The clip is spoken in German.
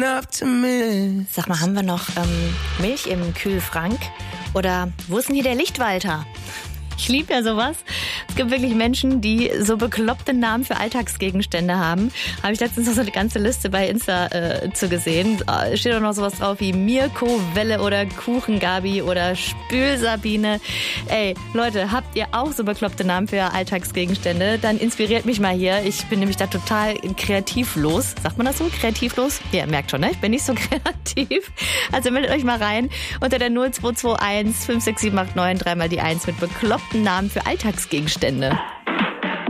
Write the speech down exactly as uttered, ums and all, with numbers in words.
Sag mal, haben wir noch ähm, Milch im Kühlschrank? Oder wo ist denn hier der Lichtwalter? Ich liebe ja sowas. Es gibt wirklich Menschen, die so bekloppte Namen für Alltagsgegenstände haben. Habe ich letztens noch so eine ganze Liste bei Insta äh, zu gesehen. Da steht auch noch sowas drauf wie Mirko Welle oder Kuchengabi oder Spülsabine. Ey, Leute, habt ihr auch so bekloppte Namen für Alltagsgegenstände? Dann inspiriert mich mal hier. Ich bin nämlich da total kreativlos. Sagt man das so? Kreativlos? Ja, merkt schon, ne? Ich bin nicht so kreativ. Also meldet euch mal rein unter der null zwei zwei eins fünf sechs sieben acht neun dreimal die eins mit bekloppten Namen für Alltagsgegenstände.